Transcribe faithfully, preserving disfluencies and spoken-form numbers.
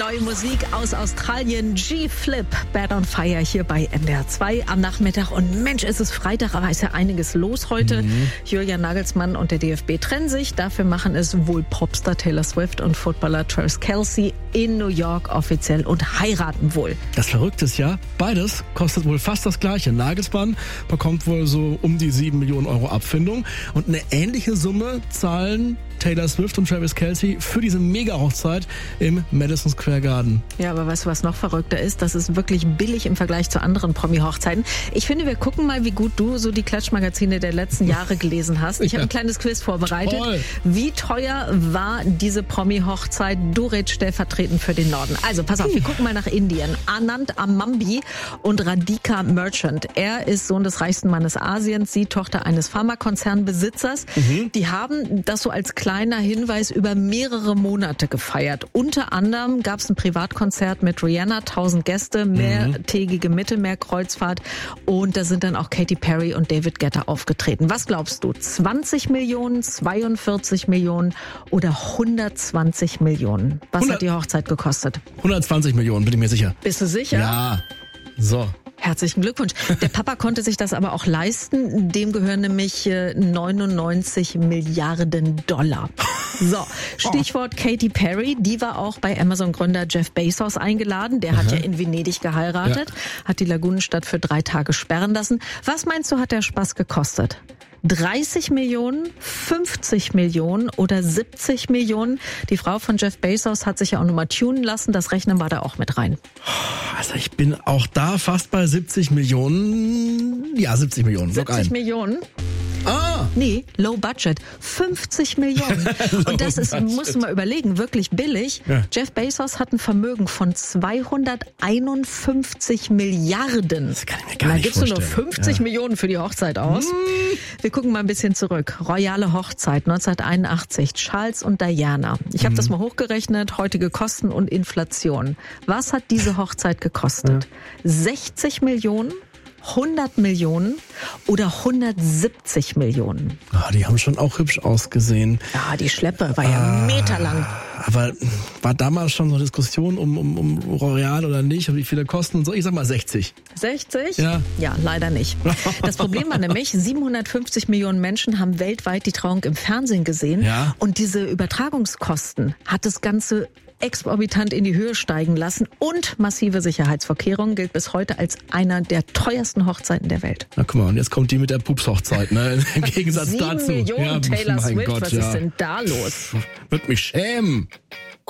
Neue Musik aus Australien, G-Flip, Bad on Fire hier bei N D R zwei am Nachmittag. Und Mensch, es ist Freitag, aber ist ja einiges los heute. Mhm. Julian Nagelsmann und der D F B trennen sich. Dafür machen es wohl Popstar Taylor Swift und Footballer Travis Kelce in New York offiziell und heiraten wohl. Das Verrückte ist ja, beides kostet wohl fast das Gleiche. Nagelsmann bekommt wohl so um die sieben Millionen Euro Abfindung und eine ähnliche Summe zahlen Taylor Swift und Travis Kelce für diese Mega-Hochzeit im Madison Square Garden. Ja, aber weißt du, was noch verrückter ist? Das ist wirklich billig im Vergleich zu anderen Promi-Hochzeiten. Ich finde, wir gucken mal, wie gut du so die Klatschmagazine der letzten Jahre gelesen hast. Ich ja. habe ein kleines Quiz vorbereitet. Toll. Wie teuer war diese Promi-Hochzeit? Du redest stellvertretend für den Norden. Also, pass auf, wir gucken mal nach Indien. Anand Amambi und Radhika Merchant. Er ist Sohn des reichsten Mannes Asiens, sie Tochter eines Pharmakonzernbesitzers. Mhm. Die haben das so als kleiner Hinweis über mehrere Monate gefeiert. Unter anderem gab es ein Privatkonzert mit Rihanna, tausend Gäste, mehrtägige Mittelmeerkreuzfahrt und da sind dann auch Katy Perry und David Guetta aufgetreten. Was glaubst du? zwanzig Millionen, zweiundvierzig Millionen oder hundertzwanzig Millionen? Was hundert hat die Hochzeit gekostet? hundertzwanzig Millionen, bin ich mir sicher. Bist du sicher? Ja. So. Herzlichen Glückwunsch. Der Papa konnte sich das aber auch leisten. Dem gehören nämlich neunundneunzig Milliarden Dollar. So, Stichwort Katy Perry. Die war auch bei Amazon-Gründer Jeff Bezos eingeladen. Der hat Aha. ja in Venedig geheiratet, ja. hat die Lagunenstadt für drei Tage sperren lassen. Was meinst du, hat der Spaß gekostet? dreißig Millionen, fünfzig Millionen oder siebzig Millionen. Die Frau von Jeff Bezos hat sich ja auch nochmal tunen lassen. Das Rechnen war da auch mit rein. Also ich bin auch da fast bei siebzig Millionen. Ja, siebzig Millionen. siebzig Millionen? Ah! Nee, Low Budget. fünfzig Millionen. Und das ist, musst du mal überlegen, wirklich billig. Ja. Jeff Bezos hat ein Vermögen von zweihunderteinundfünfzig Milliarden. Das kann ich mir gar da nicht gibst vorstellen. du nur fünfzig ja. Millionen für die Hochzeit aus. Hm. Wir gucken mal ein bisschen zurück. Royale Hochzeit neunzehnhunderteinundachtzig. Charles und Diana. Ich habe hm. das mal hochgerechnet. Heutige Kosten und Inflation. Was hat diese Hochzeit gekostet? Ja. sechzig Millionen? hundert Millionen oder hundertsiebzig Millionen? Ah, die haben schon auch hübsch ausgesehen. Ja, die Schleppe war ja ah, meterlang. Aber war damals schon so eine Diskussion um, um, um Royal oder nicht und wie viele kosten und so? Ich sag mal sechzig. sechzig? Ja. Ja, leider nicht. Das Problem war nämlich, siebenhundertfünfzig Millionen Menschen haben weltweit die Trauung im Fernsehen gesehen. Ja. Und diese Übertragungskosten hat das Ganze exorbitant in die Höhe steigen lassen und massive Sicherheitsvorkehrungen, gilt bis heute als einer der teuersten Hochzeiten der Welt. Na guck mal, und jetzt kommt die mit der Pups-Hochzeit, ne? Im Gegensatz Sieben dazu. Millionen Ja, Taylor mein Swift, Gott, was ja. ist denn da los? Wird mich schämen.